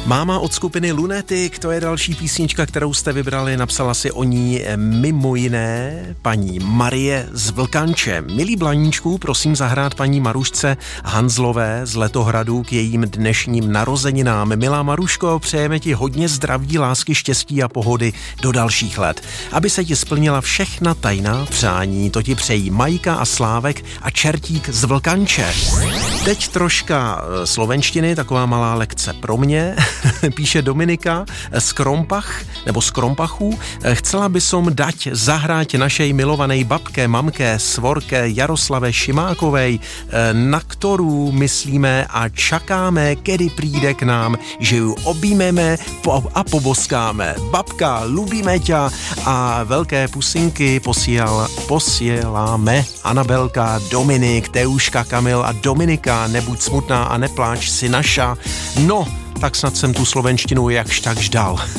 Máma od skupiny Lunatic, to je další písnička, kterou jste vybrali, napsala si o ní mimo jiné paní Marie z Vlkanče. Milí Blaníčku, prosím zahrát paní Marušce Hanzlové z Letohradu k jejím dnešním narozeninám. Milá Maruško, přejeme ti hodně zdraví, lásky, štěstí a pohody do dalších let. Aby se ti splnila všechna tajná přání, to ti přejí Majka a Slávek a Čertík z Vlkanče. Teď troška slovenštiny, taková malá lekce pro mě. Píše Dominika z Krompach, nebo z Krompachů. Chcela by som dať zahrať našej milovanej babke, mamke, svorke Jaroslave Šimákovej, na ktorú myslíme a čakáme, kedy príde k nám, že ju objímeme a poboskáme. Babka, ľubíme ťa a veľké pusinky posieláme Anabelka, Dominik, Teuška, Kamil a Dominika. Nebuď smutná a nepláč, si naša. No, tak snad jsem tu slovenštinu jakž takž dal.